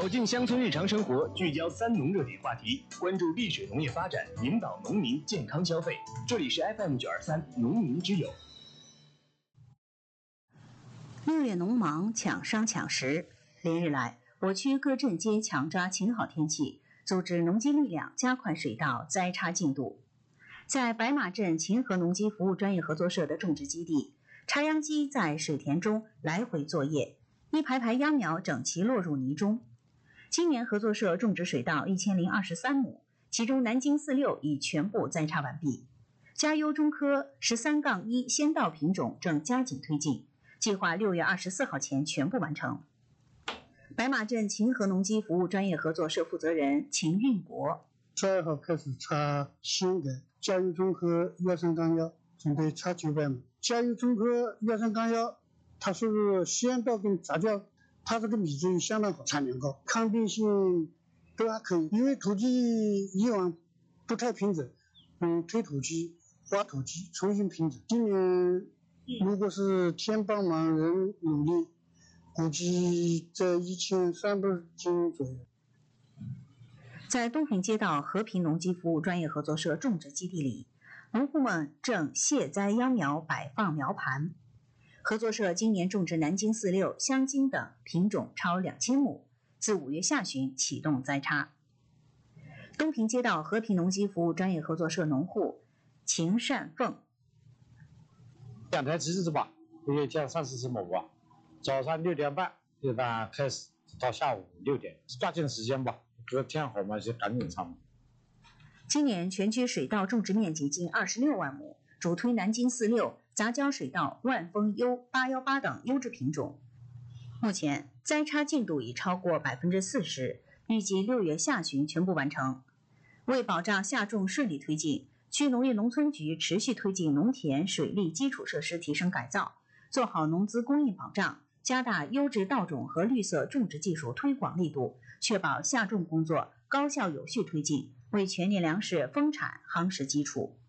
走进乡村日常生活，聚焦三农热点话题，关注丽水农业发展，引导农民健康消费。这里是 FM923农民之友。 6月农忙，抢商抢食。连日来，我区各镇街抢抓晴好天气，组织农机力量加快水稻栽插进度。在白马镇秦河农机服务专业合作社的种植基地，插秧机在水田中来回作业，一排排秧苗整齐落入泥中。今年合作社种植水稻1023亩，其中南京46已全部栽插完毕。嘉优中科13-1先稻品种正加紧推进，计划6月24号前全部完成。白马镇秦河农机服务专业合作社负责人秦运国 12号开始插新的嘉优中科13-1，准备插900亩。嘉优中科13-1，它是先稻跟杂交，它这个米质相当好，产量高，抗病性都还可以。因为土地以往不太平整，推土机、挖土机重新平整。今年如果是天帮忙人努力，估计在1300斤左右。 在东平街道和平农机服务专业合作社种植基地里，农户们正卸栽秧苗摆放苗盘。合作社今年种植南京46、香金等品种超2000亩，自5月下旬启动栽插。东平街道和平农机服务专业合作社农户秦善凤 2台机子吧，一天30-40亩吧，早上6点半一般开始，到下午6点，抓紧时间吧，隔天好嘛就赶紧上。 今年全区水稻种植面积近26万亩，主推南京46、杂交水稻万丰优、818等优质品种。目前栽插进度已超过40%，预计6月下旬全部完成。为保障下种顺利推进，区农业农村局持续推进农田水利基础设施提升改造，做好农资供应保障，加大优质稻种和绿色种植技术推广力度，确保下种工作高效有序推进，为全年粮食丰产夯实基础。